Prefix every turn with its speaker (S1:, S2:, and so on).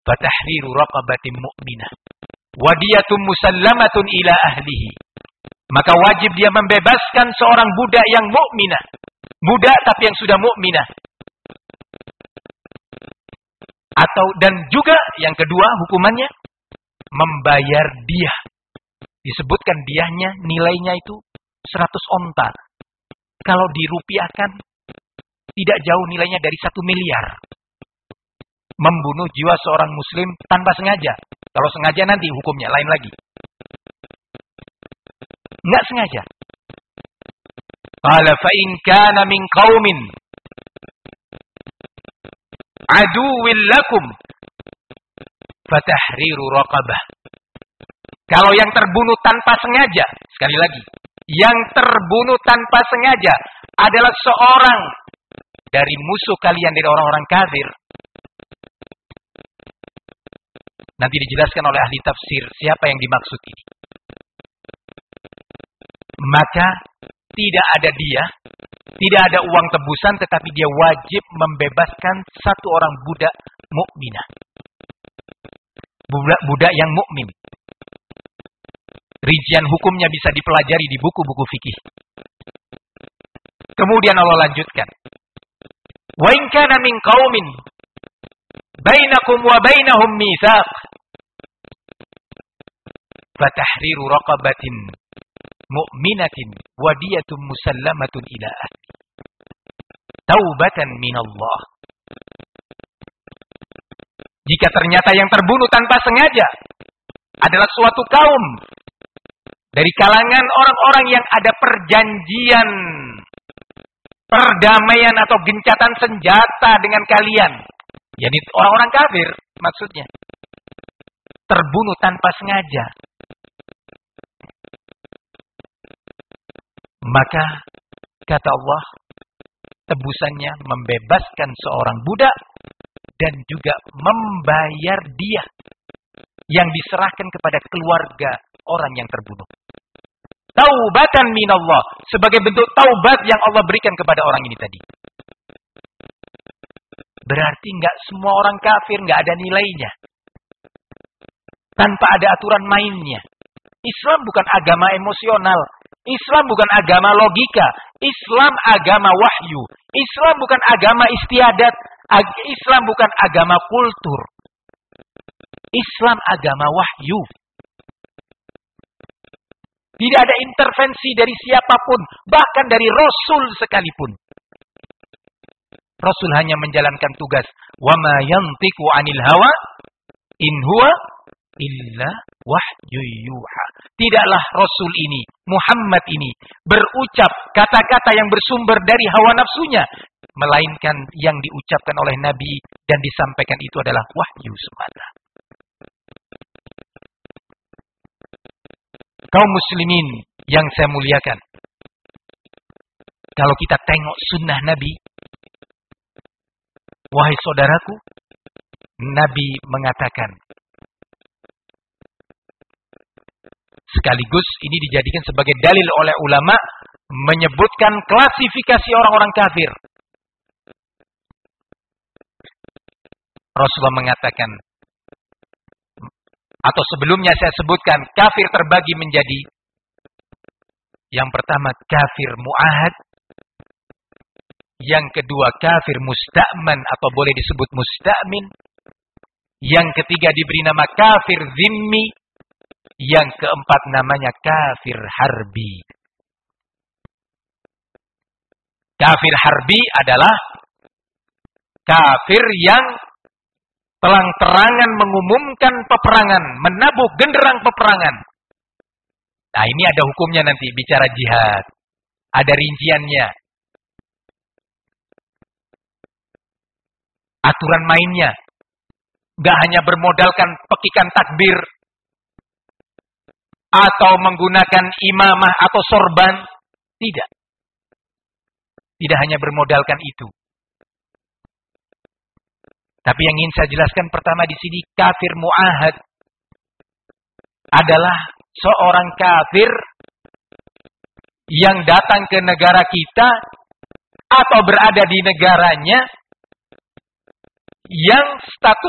S1: fatahriru raqabatin mu'minah wa diyatun musallamatun ila ahlihi. Maka wajib dia membebaskan seorang budak yang mukminah. Budak tapi yang sudah mukminah. Atau dan juga yang kedua hukumannya membayar diyah. Disebutkan diyahnya nilainya itu 100 onta. Kalau dirupiahkan tidak jauh nilainya dari 1 miliar. Membunuh jiwa seorang muslim tanpa sengaja. Kalau sengaja nanti hukumnya lain lagi. Enggak sengaja. Qala fa in kana min qaumin aduwwil lakum fatahriru raqabah. Kalau yang terbunuh tanpa sengaja, sekali lagi, yang terbunuh tanpa sengaja adalah seorang dari musuh kalian, dari orang-orang kafir. Nanti dijelaskan oleh ahli tafsir siapa yang dimaksud ini. Maka tidak ada dia, tidak ada uang tebusan, tetapi dia wajib membebaskan satu orang budak mukminah. Budak yang mukmin. Rincian hukumnya bisa dipelajari di buku-buku fikih. Kemudian Allah lanjutkan. Wa in kana min qaumin bainakum wa bainahum mitsaq fatahriru raqabatin mu'minatin wa diyatun musallamatun ila ahli. Taubatan minallah. Jika ternyata yang terbunuh tanpa sengaja adalah suatu kaum dari kalangan orang-orang yang ada perjanjian perdamaian atau gencatan senjata dengan kalian, yakni orang-orang kafir maksudnya, terbunuh tanpa sengaja, maka kata Allah tebusannya membebaskan seorang budak dan juga membayar dia yang diserahkan kepada keluarga orang yang terbunuh. Taubatan minallah, sebagai bentuk taubat yang Allah berikan kepada orang ini tadi. Berarti enggak semua orang kafir enggak ada nilainya. Tanpa ada aturan mainnya. Islam bukan agama emosional. Islam bukan agama logika. Islam agama wahyu. Islam bukan agama istiadat. Islam bukan agama kultur. Islam agama wahyu. Tidak ada intervensi dari siapapun, bahkan dari Rasul sekalipun. Rasul hanya menjalankan tugas. Wa ma yantiqu 'anil hawa in huwa illa wahyu yuha. Tidaklah Rasul ini, Muhammad ini, berucap kata-kata yang bersumber dari hawa nafsunya, melainkan yang diucapkan oleh Nabi dan disampaikan itu adalah wahyu semata. Kaum muslimin yang saya muliakan, kalau kita tengok sunnah Nabi, wahai saudaraku, Nabi mengatakan, sekaligus ini dijadikan sebagai dalil oleh ulama, menyebutkan klasifikasi orang-orang kafir. Rasulullah mengatakan, atau sebelumnya saya sebutkan, kafir terbagi menjadi yang pertama kafir mu'ahad, yang kedua kafir musta'man atau boleh disebut musta'min, yang ketiga diberi nama kafir zimmi, yang keempat namanya kafir harbi. Kafir harbi adalah kafir yang terang-terangan mengumumkan peperangan, menabuh genderang peperangan. Nah, ini ada hukumnya nanti, bicara jihad. Ada rinciannya. Aturan mainnya. Gak hanya bermodalkan pekikan takbir, atau menggunakan imamah atau sorban. Tidak. Tidak hanya bermodalkan itu. Tapi yang ingin saya jelaskan pertama di sini, kafir mu'ahad adalah seorang kafir yang datang ke negara kita atau berada di negaranya yang status